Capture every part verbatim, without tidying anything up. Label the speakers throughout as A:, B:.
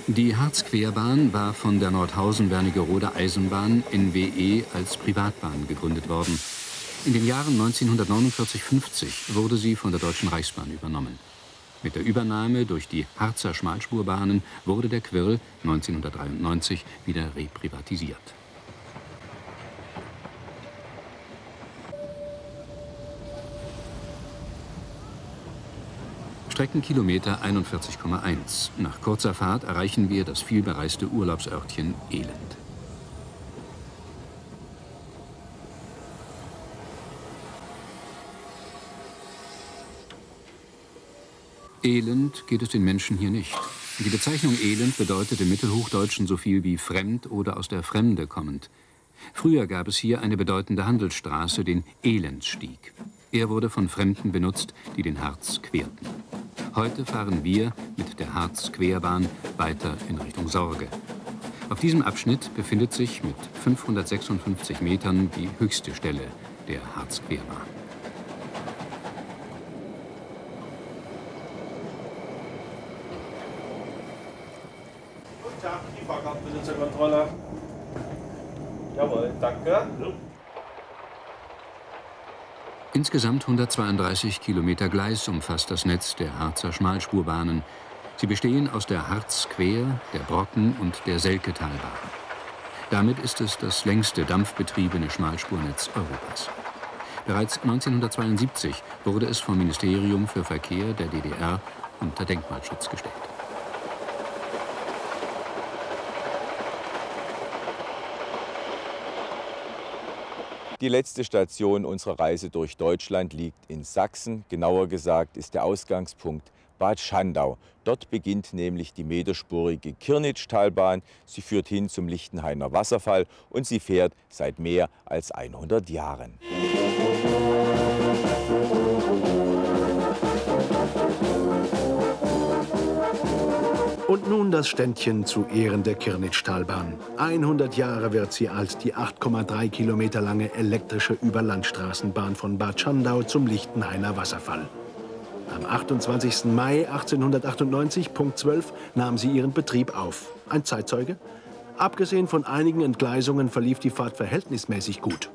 A: Die Harzquerbahn war von der Nordhausen-Wernigerode Eisenbahn N W E als Privatbahn gegründet worden. In den Jahren neunzehnhundertneunundvierzig fünfzig wurde sie von der Deutschen Reichsbahn übernommen. Mit der Übernahme durch die Harzer Schmalspurbahnen wurde der Quirl neunzehnhundertdreiundneunzig wieder reprivatisiert. Streckenkilometer einundvierzig Komma eins. Nach kurzer Fahrt erreichen wir das vielbereiste Urlaubsörtchen Elend. Elend geht es den Menschen hier nicht. Die Bezeichnung Elend bedeutet im Mittelhochdeutschen so viel wie fremd oder aus der Fremde kommend. Früher gab es hier eine bedeutende Handelsstraße, den Elendsstieg. Er wurde von Fremden benutzt, die den Harz querten. Heute fahren wir mit der Harzquerbahn weiter in Richtung Sorge. Auf diesem Abschnitt befindet sich mit fünfhundertsechsundfünfzig Metern die höchste Stelle der Harzquerbahn.
B: Guten Tag, die Fahrkarte bitte zur Kontrolle. Jawohl, danke.
A: Insgesamt hundertzweiunddreißig Kilometer Gleis umfasst das Netz der Harzer Schmalspurbahnen. Sie bestehen aus der Harzquer, der Brocken- und der Selketalbahn. Damit ist es das längste dampfbetriebene Schmalspurnetz Europas. Bereits neunzehnhundertzweiundsiebzig wurde es vom Ministerium für Verkehr der D D R unter Denkmalschutz gestellt.
C: Die letzte Station unserer Reise durch Deutschland liegt in Sachsen. Genauer gesagt ist der Ausgangspunkt Bad Schandau. Dort beginnt nämlich die meterspurige Kirnitschtalbahn. Sie führt hin zum Lichtenhainer Wasserfall und sie fährt seit mehr als hundert Jahren.
D: Und nun das Ständchen zu Ehren der Kirnitschtalbahn. hundert Jahre wird sie alt, die acht Komma drei Kilometer lange elektrische Überlandstraßenbahn von Bad Schandau zum Lichtenhainer Wasserfall. Am achtundzwanzigsten Mai achtzehnhundertachtundneunzig, Punkt zwölf, nahm sie ihren Betrieb auf. Ein Zeitzeuge? Abgesehen von einigen Entgleisungen verlief die Fahrt verhältnismäßig gut.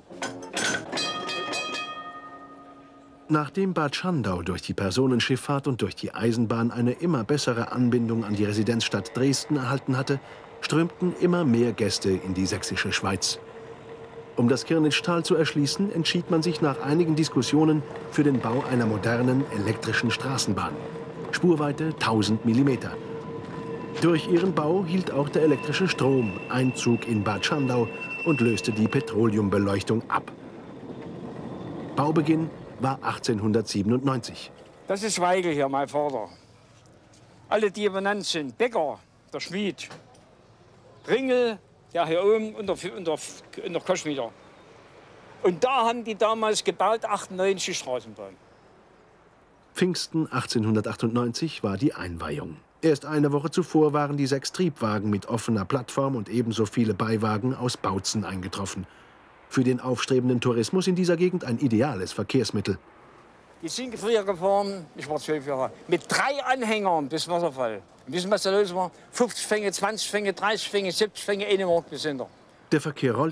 D: Nachdem Bad Schandau durch die Personenschifffahrt und durch die Eisenbahn eine immer bessere Anbindung an die Residenzstadt Dresden erhalten hatte, strömten immer mehr Gäste in die sächsische Schweiz. Um das Kirnitschtal zu erschließen, entschied man sich nach einigen Diskussionen für den Bau einer modernen elektrischen Straßenbahn. Spurweite tausend Millimeter. Durch ihren Bau hielt auch der elektrische Strom Einzug in Bad Schandau und löste die Petroleumbeleuchtung ab. Baubeginn war achtzehnhundertsiebenundneunzig.
E: Das ist Weigel hier, mein Vater. Alle, die benannt sind, Bäcker, der Schmied, Ringel, der hier oben und der, und der, und der Koschmieder. Und da haben die damals gebaut, achtundneunzig Straßenbahn.
D: Pfingsten achtzehnhundertachtundneunzig war die Einweihung. Erst eine Woche zuvor waren die sechs Triebwagen mit offener Plattform und ebenso viele Beiwagen aus Bautzen eingetroffen. Für den aufstrebenden Tourismus in dieser Gegend ein ideales Verkehrsmittel.
E: Die sind früher gefahren, ich war zwölf Jahre, mit drei Anhängern bis Wasserfall. Wissen Sie, was da los war? fünfzig Fänge, zwanzig Fänge, dreißig Fänge, siebzig Fänge, eine Mark bis hinter.
D: Der Verkehr rollte.